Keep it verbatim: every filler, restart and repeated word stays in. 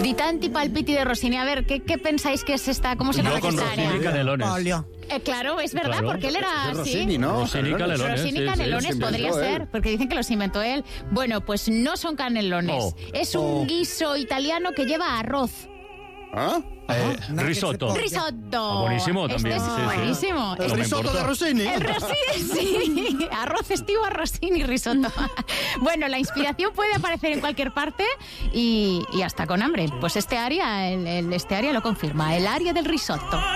Di tanti palpiti de Rossini. A ver, ¿qué, qué pensáis que es esta? ¿Cómo se llama Yo con esta Rossini área? y Canelones. Eh, claro, es verdad, Claro. porque él era Es de así. Rossini, ¿no? Rossini y Canelones. Rossini sí, sí. Canelones sí, podría inventó ser, él. porque dicen que los inventó él. Bueno, pues no son canelones. Oh. Es un guiso italiano que lleva arroz. ¿Ah? Eh, Nada que risotto. se Risotto. Ah, buenísimo Este también, es sí, sí. buenísimo. No ¿El me risotto importa. de Rossini? El Rossini, sí. Arroz estivo, Rossini, risotto. Bueno, la inspiración puede aparecer en cualquier parte y, y hasta con hambre. Pues este área, el, el- este área lo confirma. El área del risotto.